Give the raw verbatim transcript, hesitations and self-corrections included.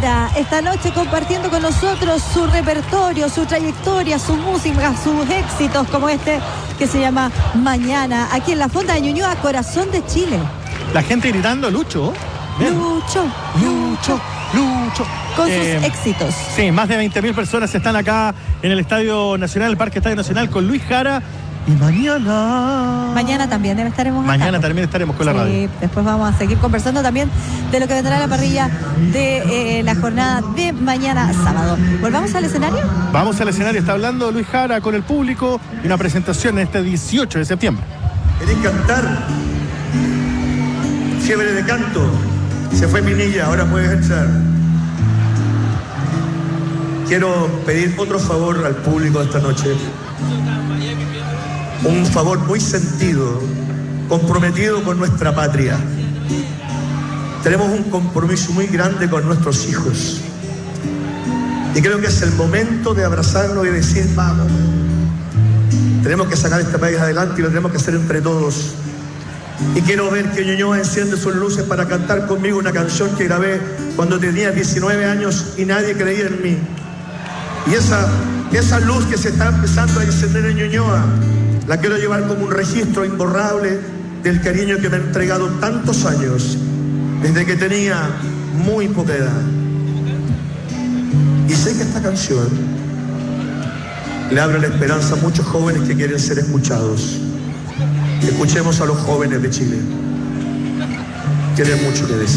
Mañana, esta noche compartiendo con nosotros su repertorio, su trayectoria, su música, sus éxitos, como este que se llama Mañana, aquí en la Fonda de Ñuñoa, corazón de Chile. La gente gritando Lucho. Bien. Lucho, Lucho, Lucho. Con Eh, sus éxitos. Sí, más de veinte mil personas están acá en el Estadio Nacional, el Parque Estadio Nacional, con Luis Jara. Y mañana... Mañana también estaremos acá. Mañana también estaremos con la sí, radio. Después vamos a seguir conversando también de lo que vendrá a la parrilla de eh, la jornada de mañana sábado. ¿Volvamos al escenario? Vamos al escenario, está hablando Luis Jara con el público y una presentación en este dieciocho de septiembre. ¿Querés cantar? Fiebre de canto. Se fue mi niña, ahora puedes entrar. Quiero pedir otro favor al público esta noche. Un favor muy sentido, comprometido con nuestra patria. Tenemos un compromiso muy grande con nuestros hijos. Y creo que es el momento de abrazarnos y decir, vamos, tenemos que sacar este país adelante y lo tenemos que hacer entre todos. Y quiero ver que Ñuñoa enciende sus luces para cantar conmigo una canción que grabé cuando tenía diecinueve años y nadie creía en mí. Y esa, esa luz que se está empezando a encender en Ñuñoa, la quiero llevar como un registro imborrable del cariño que me ha entregado tantos años, desde que tenía muy poca edad. Y sé que esta canción le abre la esperanza a muchos jóvenes que quieren ser escuchados. Escuchemos a los jóvenes de Chile. Tienen mucho que decir.